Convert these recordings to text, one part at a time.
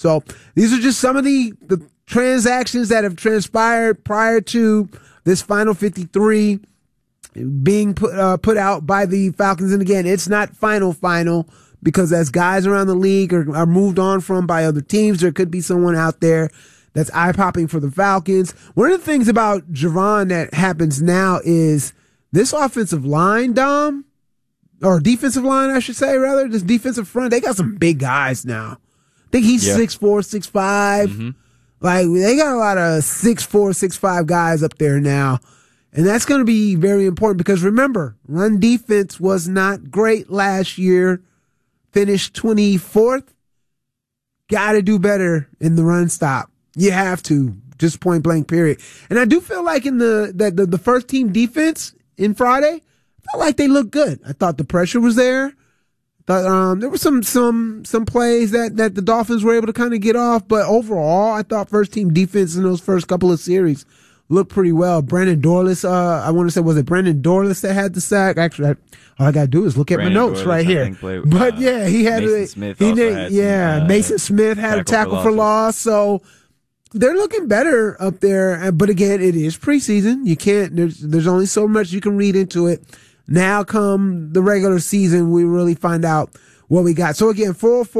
So these are just some of the transactions that have transpired prior to this final 53 being put out by the Falcons. And again, it's not final because as guys around the league are moved on from by other teams, there could be someone out there that's eye-popping for the Falcons. One of the things about Javon that happens now is this offensive line, Dom, or defensive line, I should say, rather, this defensive front, they got some big guys now. I think he's 6'4", 6'5". Mm-hmm. Like, they got a lot of 6'4", 6'5" guys up there now. And that's going to be very important because remember, run defense was not great last year. Finished 24th. Got to do better in the run stop. You have to, just point blank, period. And I do feel like in the first team defense in Friday, I felt like they looked good. I thought the pressure was there. Thought there were some plays that the Dolphins were able to kind of get off, but overall, I thought first team defense in those first couple of series looked pretty well. Brandon Dorless, I want to say, was it Brandon Dorless that had the sack? Actually, all I got to do is look at Brandon my notes Dorless, right here. But yeah, he had Mason Smith. Mason Smith had a tackle for loss. So they're looking better up there. But again, it is preseason. You can't. There's only so much you can read into it. Now, come the regular season, we really find out what we got. So again,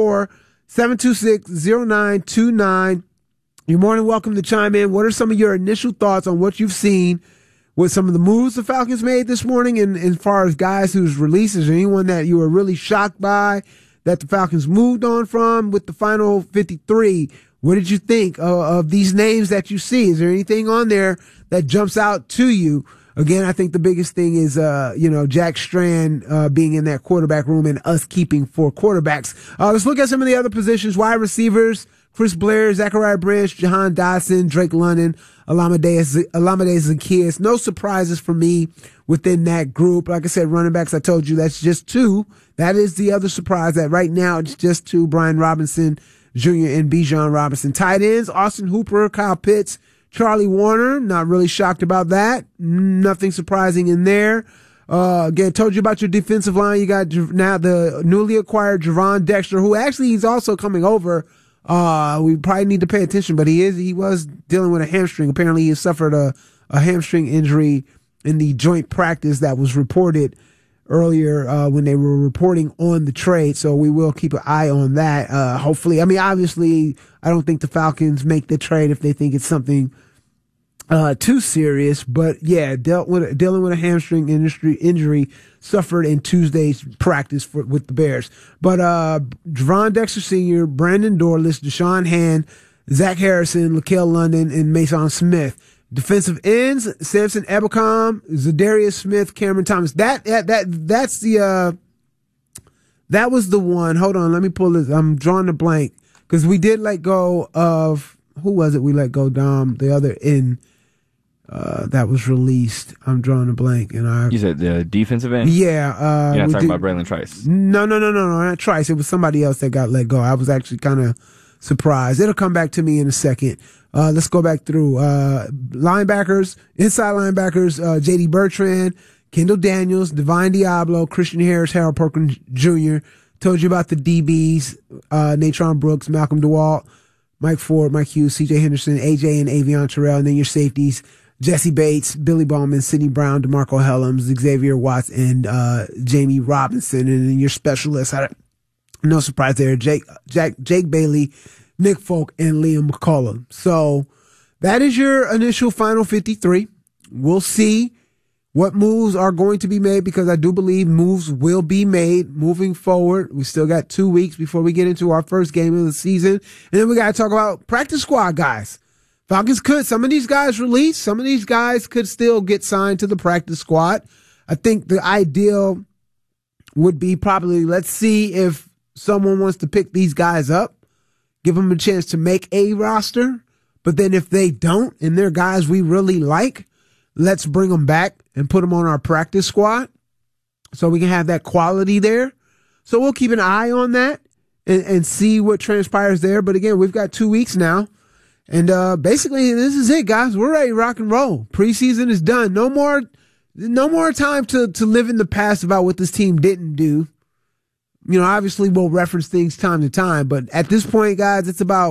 404-726-0929. You're more than welcome to chime in. What are some of your initial thoughts on what you've seen with some of the moves the Falcons made this morning? And as far as guys whose releases, or anyone that you were really shocked by that the Falcons moved on from with the final 53, what did you think of these names that you see? Is there anything on there that jumps out to you? Again, I think the biggest thing is, Jack Strand being in that quarterback room and us keeping 4 quarterbacks. Let's look at some of the other positions. Wide receivers: Chris Blair, Zachariah Branch, Jahan Dotson, Drake London, Olamide Zaccheaus. No surprises for me within that group. Like I said, running backs, I told you that's just 2. That is the other surprise, that right now it's just 2, Brian Robinson Jr. and Bijan Robinson. Tight ends: Austin Hooper, Kyle Pitts, Charlie Warner. Not really shocked about that. Nothing surprising in there. Again, told you about your defensive line. You got now the newly acquired Javon Dexter, who actually he's also coming over. We probably need to pay attention, but he was dealing with a hamstring. Apparently he suffered a hamstring injury in the joint practice that was reported earlier, when they were reporting on the trade. So we will keep an eye on that. Hopefully, I mean, obviously I don't think the Falcons make the trade if they think it's something too serious, but yeah, dealing with a hamstring injury suffered in Tuesday's practice with the Bears. But Javon Dexter Sr., Brandon Dorless, Deshaun Hand, Zach Harrison, Laquel London, and Mason Smith. Defensive ends: Samson Ebukam, Zadarius Smith, Cameron Thomas. That was the one. Hold on, let me pull this. I'm drawing a blank because we did let go of, who was it we let go, Dom? The other end that was released. I'm drawing a blank. You said the defensive end? Yeah. You're not talking about Braylon Trice? No, not Trice. It was somebody else that got let go. I was actually kind of surprised. It'll come back to me in a second. Let's go back through. Linebackers, inside linebackers, J.D. Bertrand, Kendall Daniels, Divine Diablo, Christian Harris, Harold Perkins Jr. Told you about the DBs, Natron Brooks, Malcolm DeWalt, Mike Ford, Mike Hughes, C.J. Henderson, A.J. and Avion Terrell. And then your safeties: Jesse Bates, Billy Bowman, Sidney Brown, DeMarco Helms, Xavier Watts, and Jamie Robinson. And then your specialists, no surprise there, Jake Bailey, Nick Folk, and Liam McCullum. So that is your initial final 53. We'll see what moves are going to be made, because I do believe moves will be made moving forward. We still got 2 weeks before we get into our first game of the season. And then we got to talk about practice squad guys. Falcons could, some of these guys release, some of these guys could still get signed to the practice squad. I think the ideal would be probably, let's see if someone wants to pick these guys up, give them a chance to make a roster. But then if they don't, and they're guys we really like, let's bring them back and put them on our practice squad so we can have that quality there. So we'll keep an eye on that and see what transpires there. But again, we've got 2 weeks now. And basically, this is it, guys. We're ready to rock and roll. Preseason is done. No more time to live in the past about what this team didn't do. You know, obviously we'll reference things time to time, but at this point, guys, it's about